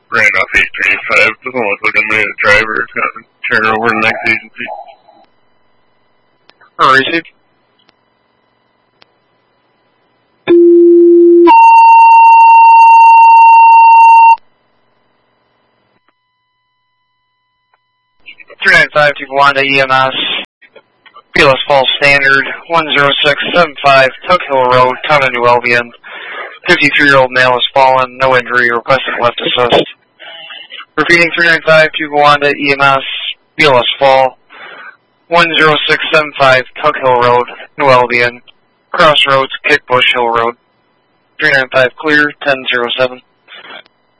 ran off 835. Doesn't look like a minute driver. It's got to turn over to the next agency. Received. (395) to Wanda EMS. Belis Falls Standard 10675 Tug Hill Road, Town of New Albion. 53-year-old male has fallen, no injury, requested left assist. Repeating 395 to Wanda EMS, Belis Fall 10675 Tug Hill Road, New Albion. Crossroads, Kickbush Hill Road. 395 clear, 1007.